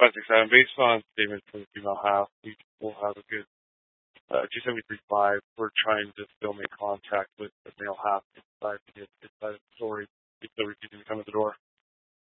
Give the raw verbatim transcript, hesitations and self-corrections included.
five six seven. Based on statements from the female half, we will have a good uh, G seven three five. We're trying to still make contact with the male half inside the inside the story. He's still refusing to come to the door.